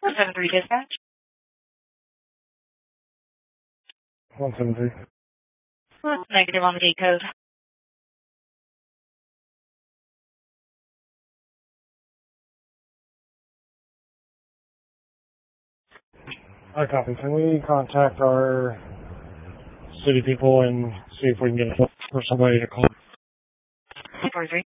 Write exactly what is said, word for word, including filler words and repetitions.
seven three dispatch. one seven three. Negative on the gate code. I copy. Can we contact our city people and see if we can get a, for somebody to call? four three.